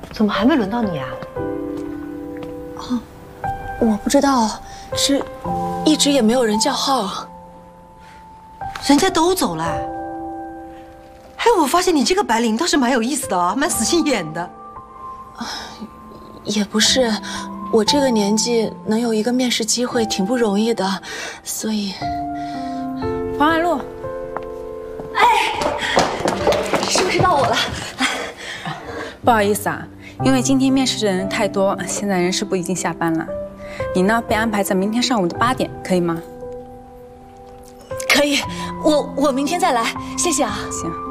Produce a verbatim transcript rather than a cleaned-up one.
怎么还没轮到你啊？ 哦，我不知道，是一直也没有人叫号。 人家都走了。哎，我发现你这个白领倒是蛮有意思的啊，蛮死心眼的。 也不是，我这个年纪能有一个面试机会挺不容易的，所以。 黄海璐， 哎，是不是到我了？ 不好意思啊，因为今天面试的人太多，现在人事部已经下班了。你呢，被安排在明天上午的八点，可以吗？ 可以，我我明天再来，谢谢啊。 行。